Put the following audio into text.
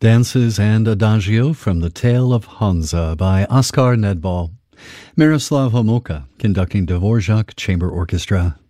Dances and Adagio from The Tale of Hansa by Oskar Nedball. Miroslav Homolka conducting Dvorak Chamber Orchestra.